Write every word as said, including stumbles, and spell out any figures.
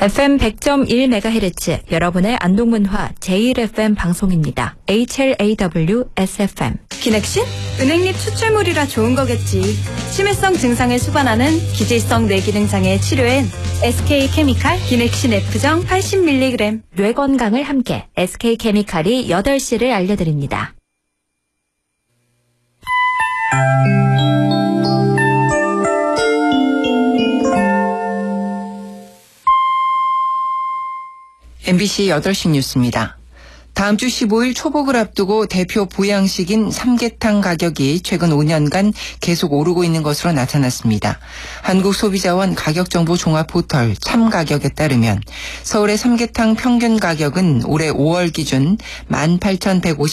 에프엠 백 점 일 메가헤르츠 여러분의 안동문화 제일 에프엠 방송입니다. 에이치엘에이더블유 에스에프엠. 기넥신? 은행잎 추출물이라 좋은 거겠지. 치매성 증상을 수반하는 기질성 뇌기능장애 치료엔 에스케이케미칼 기넥신 F정 팔십 밀리그램. 뇌 건강을 함께 에스케이케미칼이 여덟 시를 알려드립니다. 엠비씨 여덟 시 뉴스입니다. 다음 주 십오 일 초복을 앞두고 대표 보양식인 삼계탕 가격이 최근 오 년간 계속 오르고 있는 것으로 나타났습니다. 한국소비자원 가격정보 종합포털 참가격에 따르면 서울의 삼계탕 평균 가격은 올해 오월 기준 만 팔천백오십